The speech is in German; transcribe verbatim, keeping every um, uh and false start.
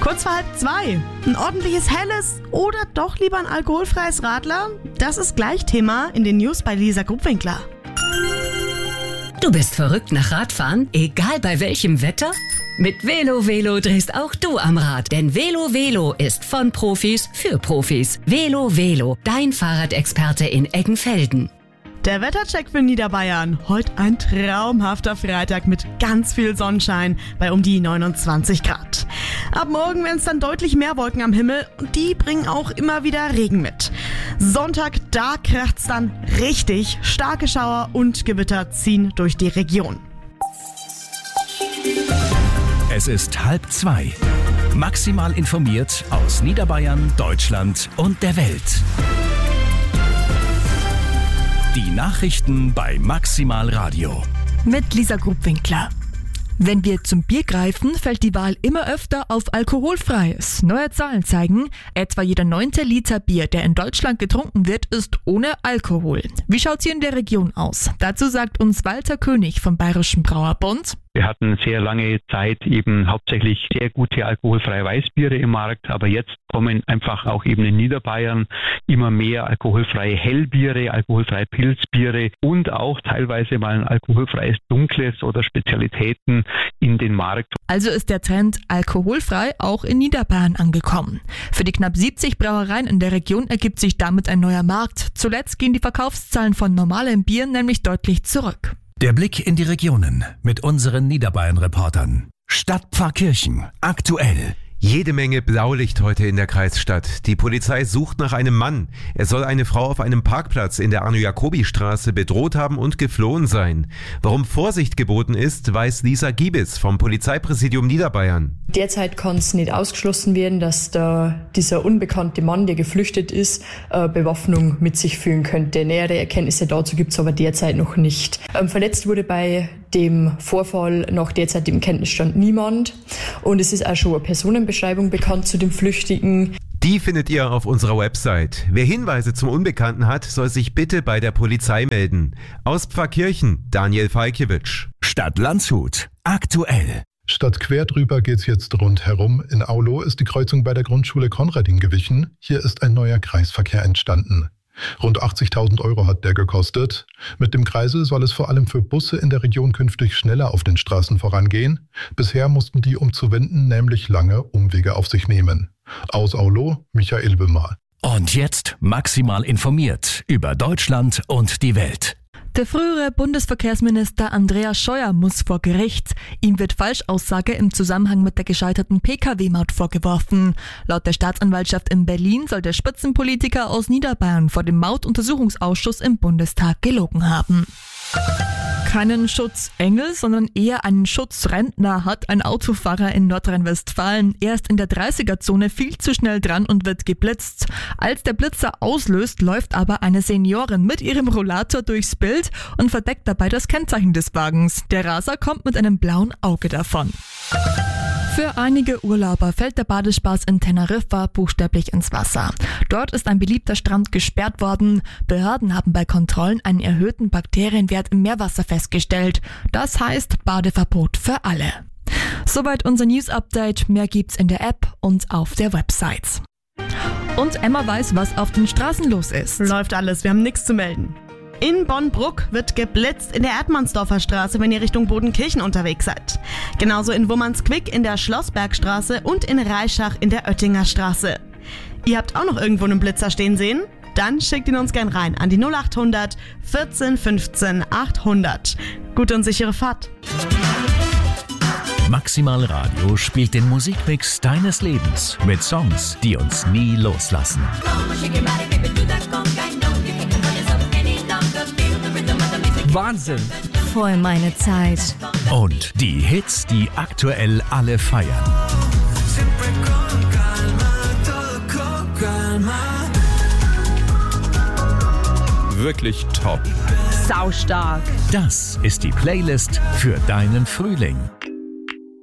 Kurz vor halb zwei. Ein ordentliches Helles oder doch lieber ein alkoholfreies Radler? Das ist gleich Thema in den News bei Lisa Grubwinkler. Du bist verrückt nach Radfahren, egal bei welchem Wetter? Mit Velo Velo drehst auch du am Rad, denn Velo Velo ist von Profis für Profis. Velo Velo, dein Fahrradexperte in Eggenfelden. Der Wettercheck für Niederbayern. Heute ein traumhafter Freitag mit ganz viel Sonnenschein bei um die neunundzwanzig Grad. Ab morgen werden es dann deutlich mehr Wolken am Himmel und die bringen auch immer wieder Regen mit. Sonntag, da kracht's dann richtig. Starke Schauer und Gewitter ziehen durch die Region. Es ist halb zwei. Maximal informiert aus Niederbayern, Deutschland und der Welt. Die Nachrichten bei Maximal Radio. Mit Lisa Grubwinkler. Wenn wir zum Bier greifen, fällt die Wahl immer öfter auf alkoholfreies. Neue Zahlen zeigen, etwa jeder neunte Liter Bier, der in Deutschland getrunken wird, ist ohne Alkohol. Wie schaut's hier in der Region aus? Dazu sagt uns Walter König vom Bayerischen Brauerbund. Wir hatten sehr lange Zeit eben hauptsächlich sehr gute alkoholfreie Weißbiere im Markt, aber jetzt kommen einfach auch eben in Niederbayern immer mehr alkoholfreie Hellbiere, alkoholfreie Pilzbiere und auch teilweise mal ein alkoholfreies Dunkles oder Spezialitäten in den Markt. Also ist der Trend alkoholfrei auch in Niederbayern angekommen. Für die knapp siebzig Brauereien in der Region ergibt sich damit ein neuer Markt. Zuletzt gehen die Verkaufszahlen von normalem Bier nämlich deutlich zurück. Der Blick in die Regionen mit unseren Niederbayern-Reportern. Stadtpfarrkirchen, aktuell. Jede Menge Blaulicht heute in der Kreisstadt. Die Polizei sucht nach einem Mann. Er soll eine Frau auf einem Parkplatz in der Arno-Jacobi-Straße bedroht haben und geflohen sein. Warum Vorsicht geboten ist, weiß Lisa Giebitz vom Polizeipräsidium Niederbayern. Derzeit kann es nicht ausgeschlossen werden, dass da dieser unbekannte Mann, der geflüchtet ist, äh, Bewaffnung mit sich führen könnte. Nähere Erkenntnisse dazu gibt es aber derzeit noch nicht. Ähm, verletzt wurde bei dem Vorfall nach derzeitigem Kenntnisstand niemand. Und es ist auch schon eine Personenbeschreibung bekannt zu dem Flüchtigen. Die findet ihr auf unserer Website. Wer Hinweise zum Unbekannten hat, soll sich bitte bei der Polizei melden. Aus Pfarrkirchen, Daniel Falkiewicz. Stadt Landshut, aktuell. Statt quer drüber geht's jetzt rundherum. In Aulo ist die Kreuzung bei der Grundschule Konradin gewichen. Hier ist ein neuer Kreisverkehr entstanden. Rund achtzigtausend Euro hat der gekostet. Mit dem Kreisel soll es vor allem für Busse in der Region künftig schneller auf den Straßen vorangehen. Bisher mussten die, um zu wenden, nämlich lange Umwege auf sich nehmen. Aus Aulo, Michael Wimmer. Und jetzt maximal informiert über Deutschland und die Welt. Der frühere Bundesverkehrsminister Andreas Scheuer muss vor Gericht. Ihm wird Falschaussage im Zusammenhang mit der gescheiterten P K W-Maut vorgeworfen. Laut der Staatsanwaltschaft in Berlin soll der Spitzenpolitiker aus Niederbayern vor dem Mautuntersuchungsausschuss im Bundestag gelogen haben. Keinen Schutzengel, sondern eher einen Schutzrentner hat ein Autofahrer in Nordrhein-Westfalen. Er ist in der dreißiger-Zone viel zu schnell dran und wird geblitzt. Als der Blitzer auslöst, läuft aber eine Seniorin mit ihrem Rollator durchs Bild und verdeckt dabei das Kennzeichen des Wagens. Der Raser kommt mit einem blauen Auge davon. Für einige Urlauber fällt der Badespaß in Teneriffa buchstäblich ins Wasser. Dort ist ein beliebter Strand gesperrt worden. Behörden haben bei Kontrollen einen erhöhten Bakterienwert im Meerwasser festgestellt. Das heißt Badeverbot für alle. Soweit unser News-Update. Mehr gibt's in der App und auf der Website. Und Emma weiß, was auf den Straßen los ist. Läuft alles, wir haben nichts zu melden. In Bonn-Bruck wird geblitzt in der Erdmannsdorfer Straße, wenn ihr Richtung Bodenkirchen unterwegs seid. Genauso in Wummernsquick in der Schlossbergstraße und in Reischach in der Oettinger Straße. Ihr habt auch noch irgendwo einen Blitzer stehen sehen? Dann schickt ihn uns gern rein an die null achthundert vierzehn fünfzehn achthundert. Gute und sichere Fahrt. Maximal Radio spielt den Musikmix deines Lebens mit Songs, die uns nie loslassen. Wahnsinn! Voll meine Zeit. Und die Hits, die aktuell alle feiern. Wirklich top. Saustark. Das ist die Playlist für deinen Frühling.